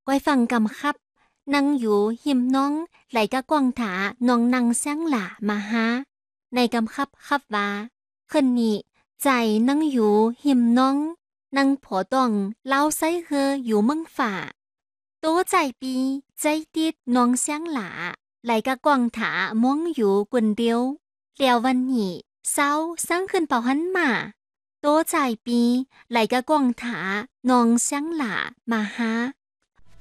ก้อยฟังกำคับนั่งอยู่หิมน้องไหลกะกวางถาน้องนั่งแซงหล่ามาหาในกำคับคับว่าคืนนี้ใจนั่งอยู่หิมน้องนั่งผอต้องเล่าไส้เฮออยู่เมืองฝ่าโตใจปีใจติดน้องแซงหล่าไหลกะกวางถามองอยู่กวนเดียวแล้ววันนี้เศร้าสร้างขึ้นเป่าหันมาโตใจปีไหลกะกวางถาน้องแซงหล่ามาหา